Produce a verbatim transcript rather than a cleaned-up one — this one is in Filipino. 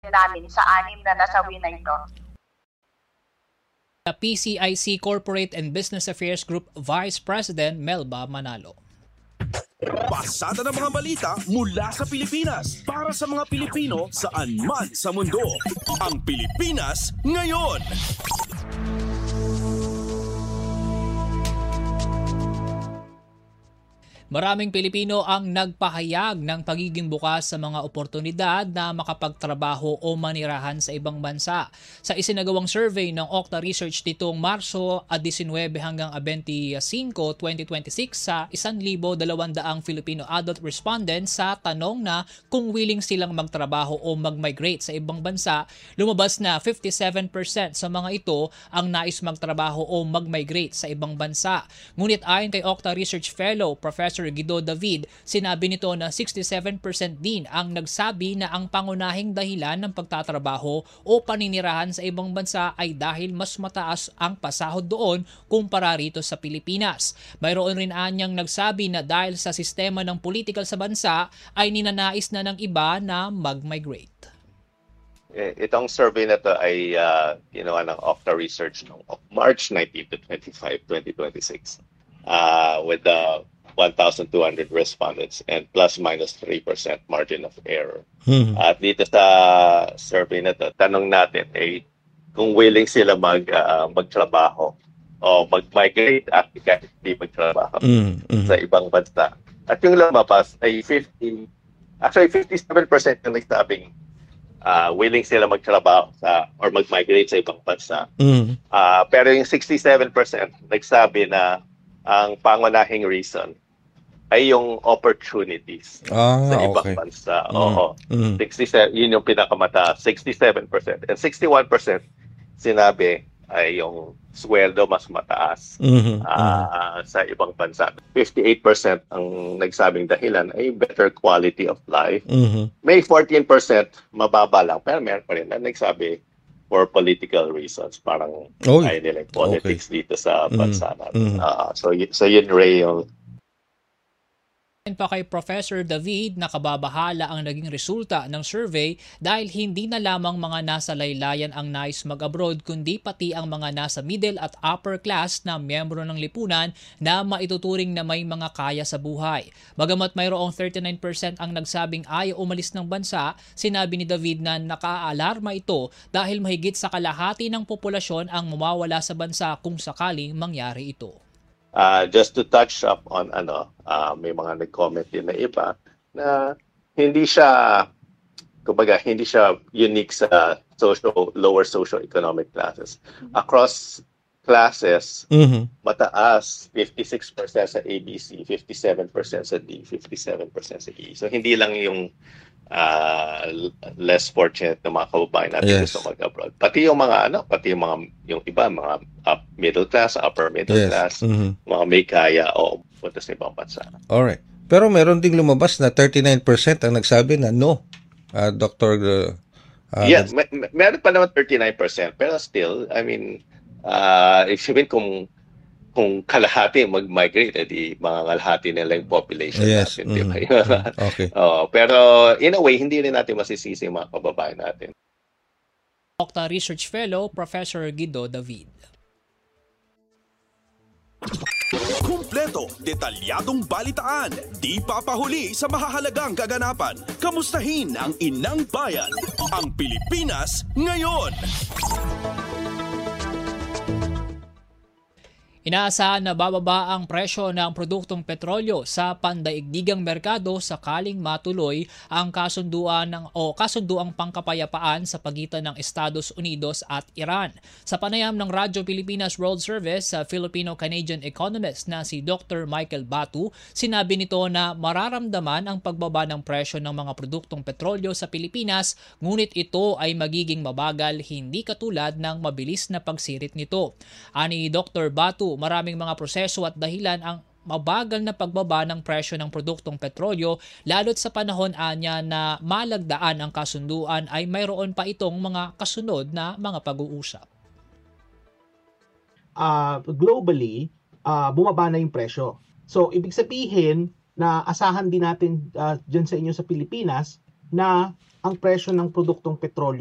namin sa anim na nasawi na ito. The P C I C Corporate and Business Affairs Group Vice President Melba Manalo. Pasada ng mga balita mula sa Pilipinas para sa mga Pilipino saan man sa mundo. Ang Pilipinas ngayon. Maraming Pilipino ang nagpahayag ng pagiging bukas sa mga oportunidad na makapagtrabaho o manirahan sa ibang bansa. Sa isinagawang survey ng Okta Research nitong Marso nineteen hanggang twenty-five, twenty twenty-six sa one thousand two hundred Filipino adult respondents sa tanong na kung willing silang magtrabaho o mag-migrate sa ibang bansa, lumabas na fifty-seven percent sa mga ito ang nais magtrabaho o mag-migrate sa ibang bansa. Ngunit ayon kay Okta Research Fellow Professor Guido David, sinabi nito na sixty-seven percent din ang nagsabi na ang pangunahing dahilan ng pagtatrabaho o paninirahan sa ibang bansa ay dahil mas mataas ang pasahod doon kumpara rito sa Pilipinas. Mayroon rin anyang nagsabi na dahil sa sistema ng political sa bansa ay ninanais na ng iba na mag-migrate. Itong survey na to ay uh, ginawa ng Okta Research noong March nineteenth to twenty-fifth, twenty twenty-six uh, with the one thousand two hundred respondents and plus minus three percent margin of error. Hmm. At dito sa survey na to, tanong natin ay kung willing sila mag uh, magtrabaho o mag-migrate at hindi magtrabaho hmm. Hmm. sa ibang bansa. At yung lumabas ay fifty, actually fifty-seven percent yung nagsabing uh, willing sila magtrabaho sa or mag-migrate sa ibang bansa. Hmm. Uh, pero yung sixty-seven percent nagsabi na ang pangunahing reason ay yung opportunities ah, sa ibang okay. bansa. Mm. Oo. Mm. sixty-seven, yun yung pinakamataas, sixty-seven percent. And sixty-one percent sinabi ay yung sweldo mas mataas mm-hmm. uh, sa ibang bansa. fifty-eight percent ang nagsabing dahilan ay better quality of life. Mm-hmm. May fourteen percent mababa lang, pero meron pa rin na nagsabi for political reasons. Parang oh, ay nila politics okay. dito sa bansa natin. Mm-hmm. Uh, so, y- so yun, Ray, yung Ayon pa kay Professor David, nakababahala ang naging resulta ng survey dahil hindi na lamang mga nasa laylayan ang nais mag-abroad kundi pati ang mga nasa middle at upper class na miyembro ng lipunan na maituturing na may mga kaya sa buhay. Bagamat mayroong thirty-nine percent ang nagsabing ayaw umalis ng bansa, sinabi ni David na nakaalarma ito dahil mahigit sa kalahati ng populasyon ang mawawala sa bansa kung sakaling mangyari ito. Uh, just to touch up on ano, uh, may mga nag-comment din na iba na hindi siya, kumbaga, hindi siya unique sa social, lower socio-economic classes. Across classes, mm-hmm. mataas, fifty-six percent sa A B C, fifty-seven percent sa D, fifty-seven percent sa E. So hindi lang yung uh, less fortunate na mga kababayan natin yes. gusto mag-abroad. Pati yung mga ano, pati yung mga yung iba mga up middle class, upper middle yes. class, mm-hmm. mga may kaya o punta sa ibang bansa. Alright. Pero meron ding lumabas na thirty-nine percent ang nagsabi na no. Uh, Doctor Uh, uh, yes, may, may, meron pa naman thirty-nine percent pero still, I mean, uh, if you mean kung kung kalahati mag-migrate, edi mga kalahati nila yung population yes. natin. Mm-hmm. Di ba? Okay. uh, pero in a way, hindi rin natin masisisi yung mga kababayan natin. Okta Research Fellow, Professor Guido David. Kumpleto, detalyadong balitaan, di papahuli sa mahahalagang kaganapan. Kamustahin ang inang bayan, ang Pilipinas ngayon. Inaasahan na bababa ang presyo ng produktong petrolyo sa pandaigdigang merkado sakaling matuloy ang kasunduan ng o kasunduang pangkapayapaan sa pagitan ng Estados Unidos at Iran. Sa panayam ng Radyo Pilipinas World Service sa Filipino-Canadian economist na si Doctor Michael Batu, sinabi nito na mararamdaman ang pagbaba ng presyo ng mga produktong petrolyo sa Pilipinas, ngunit ito ay magiging mabagal, hindi katulad ng mabilis na pagsirit nito. Ani Doctor Batu, maraming mga proseso at dahilan ang mabagal na pagbaba ng presyo ng produktong petrolyo, lalo't sa panahon anya na malagdaan ang kasunduan ay mayroon pa itong mga kasunod na mga pag-uusap. Uh, globally, uh, bumaba na yung presyo. So, ibig sabihin na asahan din natin uh, dyan sa inyo sa Pilipinas na ang presyo ng produktong petrolyo